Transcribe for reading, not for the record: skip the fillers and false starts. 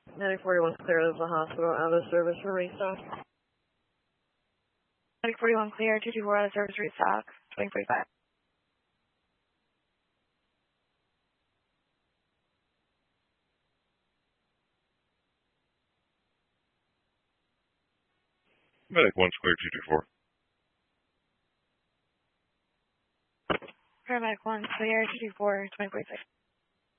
Medic 41 clear of the hospital, out of service for restock. Medic 41 clear, 224 out of service, restock, 2045. Medic 1 clear, 224. Paramedic 1 clear, 224, 2046.